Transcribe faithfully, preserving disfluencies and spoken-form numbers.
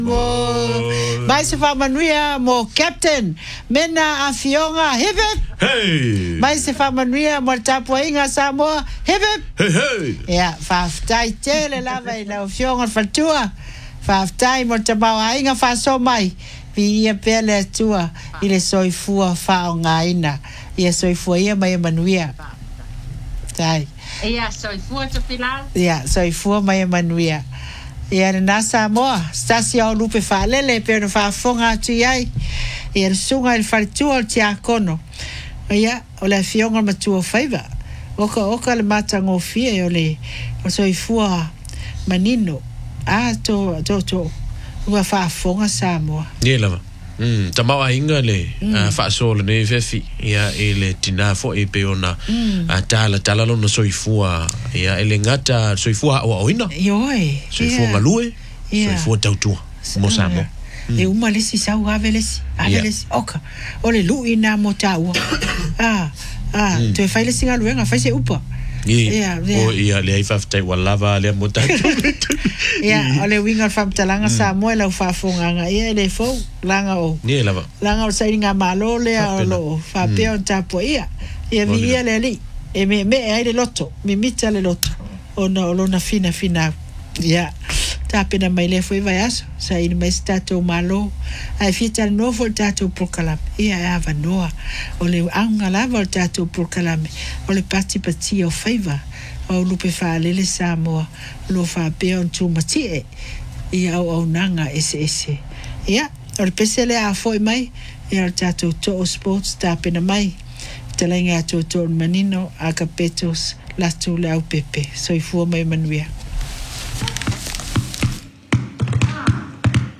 Mo mai se fa manuia mo captain mena a fionga hip hip hey mai se fa manuia mo tapuinga Samoa hip hip hey hey ya fa tai tele lava i la fionga fatua fa tai mo tabawa inga fa so mai vi ia pele tua ile soifua fa ngaina ia soifua ia mai manuia tai ia soifua te filal ia soifua mai manuia ia na Samoa stasio lupe fa lele pero fa fonga tu ai ia sunga il faltua al tiakono ia ola fionga matua faiva oka oka le matango fie ole o soifua manino a to to to ua fa fonga Samoa ni lava mm tamawa inga le fa so le ne fefi ia ele tina fo e peona atala tala lo no soifua ia ele ngata soifua o oina yoi soifua ngalue soifua tautua mo Samoa e uma lesi sau aveles aveles oka ole lu ina mo tau ah ah tu fai lesi ngaluenga fai se upa ia o ia le ai faftai walava le mo tau ia ole winga famtalanga Samoa la fa fonga ia le fo langa o ni lava langa o sai nga malo le lo fa pe on tapo ia ia via le li e me me ai le loto mi mita le loto ona o na fina fina ia tapena mai le foi vai aso sai ni mai stato malo ai fita no vol tato por calam ia ava noa ole anga la vol tato por calam ole parti parti o favor o lupe fa le Samoa lo fa pe on tu matie ia o nanga ese ese ia o pesele a foi mai ia tato to sports tapena mai telenga to to manino agapetos la tu la pepe so i fu mai manuia